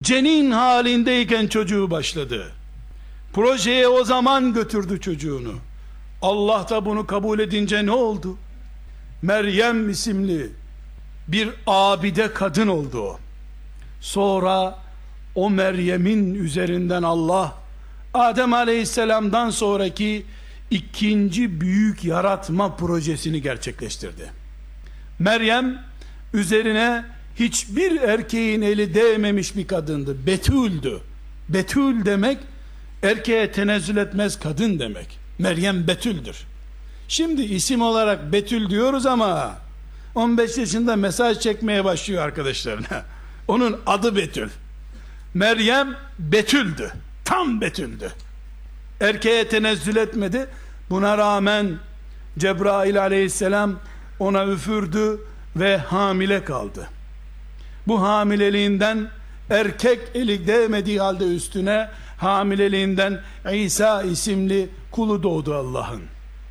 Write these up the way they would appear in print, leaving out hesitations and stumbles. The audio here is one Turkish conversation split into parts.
cenin halindeyken çocuğu başladı. Projeye o zaman götürdü çocuğunu. Allah da bunu kabul edince ne oldu? Meryem isimli bir abide kadın oldu o. Sonra o Meryem'in üzerinden Allah Adem Aleyhisselam'dan sonraki ikinci büyük yaratma projesini gerçekleştirdi. Meryem üzerine hiçbir erkeğin eli değmemiş bir kadındı. Betül'dü. Betül demek erkeğe tenezzül etmez kadın demek. Meryem Betül'dür. Şimdi isim olarak Betül diyoruz ama 15 yaşında mesaj çekmeye başlıyor arkadaşlarına. Onun adı Betül. Meryem Betül'dü. Tam Betül'dü. Erkeğe tenezzül etmedi. Buna rağmen Cebrail aleyhisselam ona üfürdü ve hamile kaldı. Bu hamileliğinden erkek eli değmediği halde üstüne hamileliğinden İsa isimli kulu doğdu Allah'ın.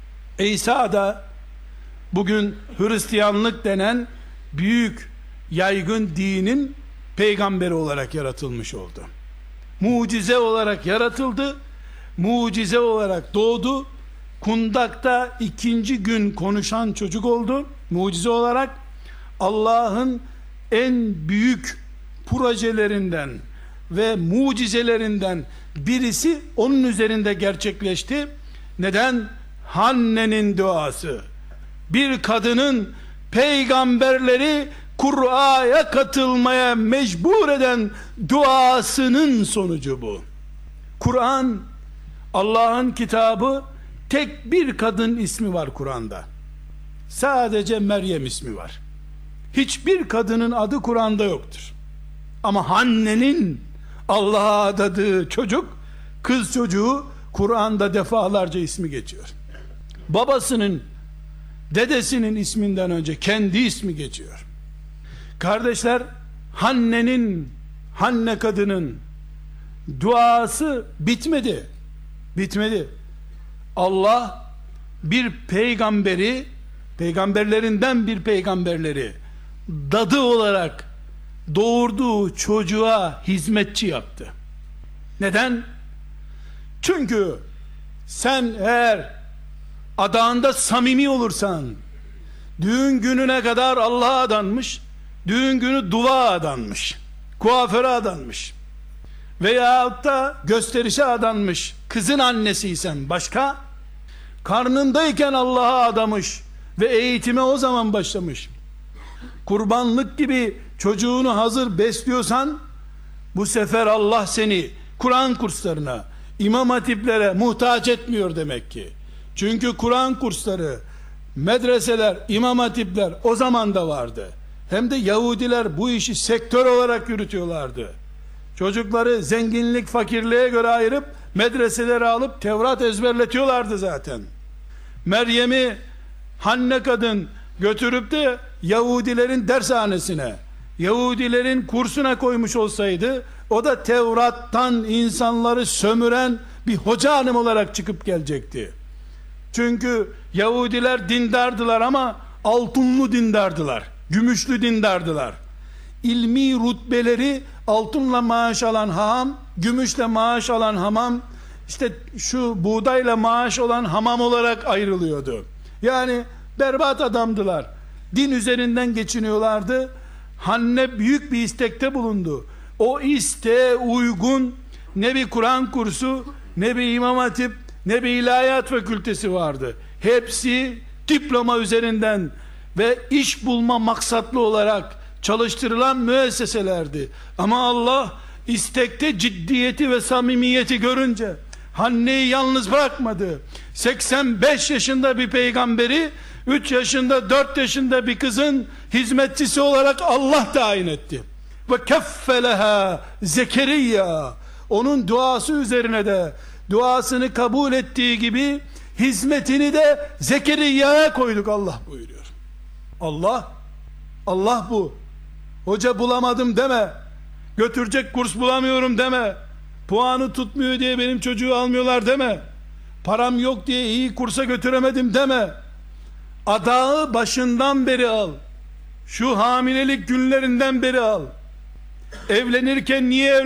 İsa da bugün Hristiyanlık denen büyük yaygın dinin peygamberi olarak yaratılmış oldu. Mucize olarak yaratıldı. Mucize olarak doğdu. Kundakta ikinci gün konuşan çocuk oldu. Mucize olarak Allah'ın en büyük projelerinden ve mucizelerinden birisi onun üzerinde gerçekleşti. Neden? Hanne'nin duası. Bir kadının peygamberleri Kur'a'ya katılmaya mecbur eden duasının sonucu bu. Kur'an Allah'ın kitabı, tek bir kadın ismi var Kur'an'da. Sadece Meryem ismi var. Hiçbir kadının adı Kur'an'da yoktur. Ama Hanne'nin Allah'a adadığı çocuk, kız çocuğu Kur'an'da defalarca ismi geçiyor. Babasının, dedesinin isminden önce kendi ismi geçiyor. Kardeşler, Hanne kadının duası bitmedi. Bitmedi. Allah bir peygamberi, peygamberlerinden bir peygamberleri dadı olarak doğurduğu çocuğa hizmetçi yaptı. Neden? Çünkü sen eğer adağında samimi olursan, düğün gününe kadar Allah'a adanmış, düğün günü dua adanmış, kuaföre adanmış veyahut da gösterişe adanmış kızın annesiysen başka, karnındayken Allah'a adamış ve eğitime o zaman başlamış, kurbanlık gibi çocuğunu hazır besliyorsan, bu sefer Allah seni Kur'an kurslarına, imam hatiplere muhtaç etmiyor demek ki. Çünkü Kur'an kursları, medreseler, imam hatipler o zaman da vardı. Hem de Yahudiler bu işi sektör olarak yürütüyorlardı. Çocukları zenginlik fakirliğe göre ayırıp medreselere alıp Tevrat ezberletiyorlardı zaten. Meryem'i Hanne kadın götürüp de Yahudilerin dershanesine, Yahudilerin kursuna koymuş olsaydı, o da Tevrat'tan insanları sömüren bir hoca hanım olarak çıkıp gelecekti. Çünkü Yahudiler dindardılar ama altınlı dindardılar, gümüşlü dindardılar. İlmi rutbeleri altınla maaş alan haham, gümüşle maaş alan hamam, işte şu buğdayla maaş olan hamam olarak ayrılıyordu. Yani berbat adamdılar. Din üzerinden geçiniyorlardı. Hanne büyük bir istekte bulundu. O isteğe uygun ne bir Kur'an kursu, ne bir imam hatip, ne bir ilahiyat fakültesi vardı. Hepsi diploma üzerinden ve iş bulma maksatlı olarak çalıştırılan müesseselerdi. Ama Allah istekte ciddiyeti ve samimiyeti görünce Hanne'yi yalnız bırakmadı. 85 yaşında bir peygamberi 3 yaşında 4 yaşında bir kızın hizmetçisi olarak Allah tayin etti. Ve keffeleha Zekeriya, onun duası üzerine de duasını kabul ettiği gibi hizmetini de Zekeriya'ya koyduk Allah buyuruyor. Allah bu. Hoca bulamadım deme, götürecek kurs bulamıyorum deme, puanı tutmuyor diye benim çocuğu almıyorlar deme, param yok diye iyi kursa götüremedim deme. Adağı başından beri al, şu hamilelik günlerinden beri al. Evlenirken niye